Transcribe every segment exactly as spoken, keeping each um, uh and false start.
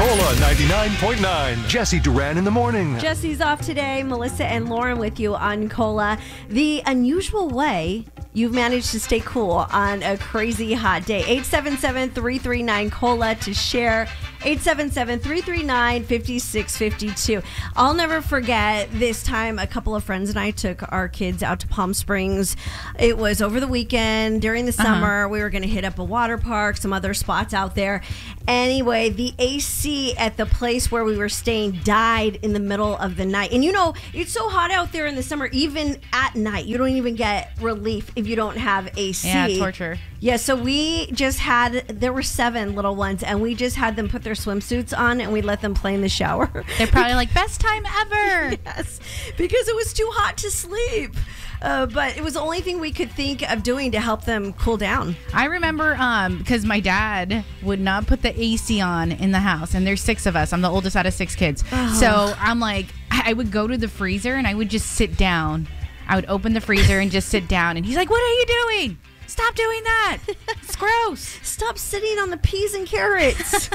Cola ninety-nine point nine. Jesse Duran in the morning. Jesse's off today. Melissa and Lauren with you on Cola. The unusual way you've managed to stay cool on a crazy hot day. eight seven seven, three three nine, COLA to share. eight seven seven, three three nine, five six five two. I'll never forget this time a couple of friends and I took our kids out to Palm Springs. It was over the weekend during the summer. Uh-huh. We were going to hit up a water park, some other spots out there. Anyway, the A C at the place where we were staying died in the middle of the night. And you know, it's so hot out there in the summer, even at night. You don't even get relief if you don't have A C. Yeah, torture. Yeah, so we just had, there were seven little ones, and we just had them put their swimsuits on, and we let them play in the shower. They're probably like, best time ever. Yes, because it was too hot to sleep. Uh, but it was the only thing we could think of doing to help them cool down. I remember um, because my dad would not put the A C on in the house, and there's six of us. I'm the oldest out of six kids. Oh. So I'm like, I would go to the freezer, and I would just sit down. I would open the freezer and just sit down, and he's like, what are you doing? Stop doing that. It's gross. Stop sitting on the peas and carrots.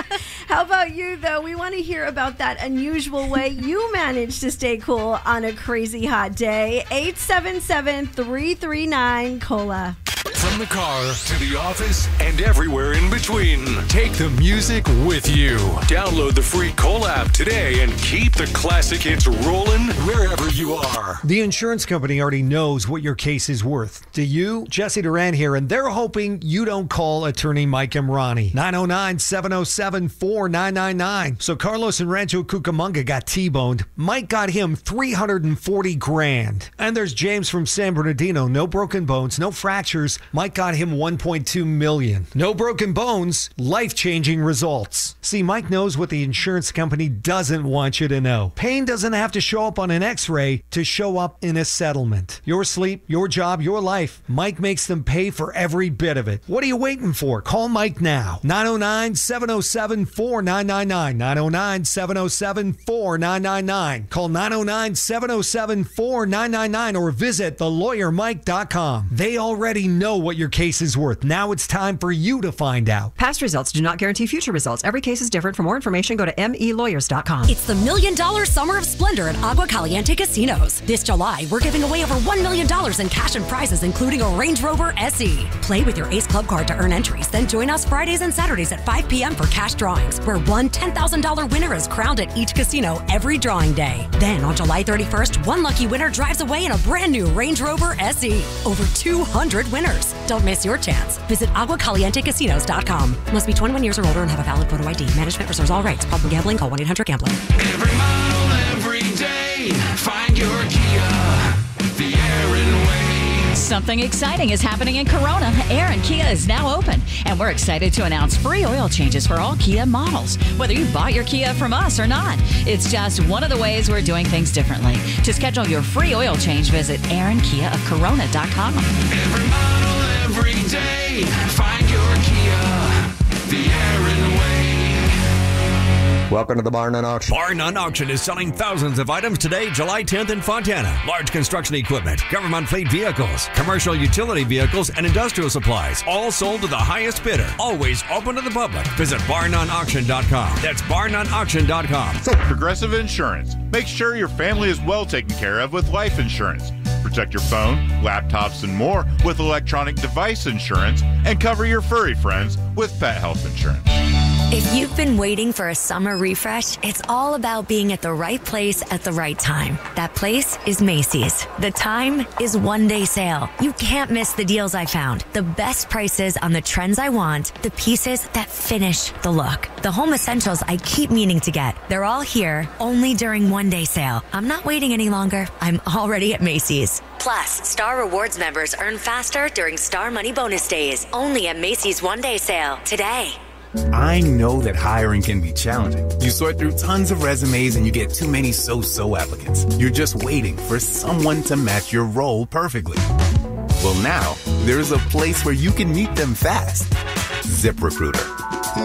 How about you, though? We want to hear about that unusual way you manage to stay cool on a crazy hot day. eight seven seven, three three nine, COLA. From the car to the office and everywhere in between, take the music with you. Download the free Cola app today and keep the classic hits rolling wherever you are. The insurance company already knows what your case is worth. Do you? Jesse Duran here, and they're hoping you don't call attorney Mike Imrani. nine oh nine, seven oh seven, four nine nine nine. So Carlos in Rancho Cucamonga got T-boned. Mike got him three hundred forty grand. And there's James from San Bernardino. No broken bones, no fractures. Mike got him one point two million. No broken bones, life-changing results. See, Mike knows what the insurance company doesn't want you to know. Pain doesn't have to show up on an x-ray to show up in a settlement. Your sleep, your job, your life. Mike makes them pay for every bit of it. What are you waiting for? Call Mike now. nine oh nine, seven oh seven, four nine nine nine. nine oh nine, seven oh seven, four nine nine nine. Call nine oh nine, seven oh seven, four nine nine nine or visit the lawyer mike dot com. They already know what your case is worth. Now it's time for you to find out. Past results do not guarantee future results. Every case is different. For more information, go to m e lawyers dot com. It's the Million Dollar Summer of Splendor at Agua Caliente Casinos. This July, we're giving away over one million dollars in cash and prizes, including a Range Rover S E. Play with your Ace Club card to earn entries. Then join us Fridays and Saturdays at five p.m. for cash drawings, where one ten thousand dollars winner is crowned at each casino every drawing day. Then on July thirty-first, one lucky winner drives away in a brand new Range Rover S E. Over two hundred winners. Don't miss your chance. Visit agua caliente casinos dot com. Must be twenty-one years or older and have a valid photo I D. Management reserves all rights. Problem gambling? Call one eight hundred gambler. Every mile, every day, find your Kia, the Aaron way. Something exciting is happening in Corona. Aaron Kia is now open, and we're excited to announce free oil changes for all Kia models, whether you bought your Kia from us or not. It's just one of the ways we're doing things differently. To schedule your free oil change, visit aaron kia of corona dot com. Every mile, every day, find your Kia, the Aaron way. Welcome to the Bar None Auction. Bar None Auction is selling thousands of items today, July tenth in Fontana. Large construction equipment, government fleet vehicles, commercial utility vehicles, and industrial supplies, all sold to the highest bidder. Always open to the public. Visit bar none auction dot com. That's bar none auction dot com. Progressive Insurance. Make sure your family is well taken care of with life insurance. Protect your phone, laptops, and more with electronic device insurance, and cover your furry friends with pet health insurance. If you've been waiting for a summer refresh, it's all about being at the right place at the right time. That place is Macy's. The time is one day sale. You can't miss the deals I found. The best prices on the trends I want, the pieces that finish the look. The home essentials I keep meaning to get. They're all here, only during one day sale. I'm not waiting any longer. I'm already at Macy's. Plus, Star Rewards members earn faster during Star Money Bonus Days. Only at Macy's one day sale today. I know that hiring can be challenging. You sort through tons of resumes and you get too many so-so applicants. You're just waiting for someone to match your role perfectly. Well, now, there's a place where you can meet them fast. ZipRecruiter.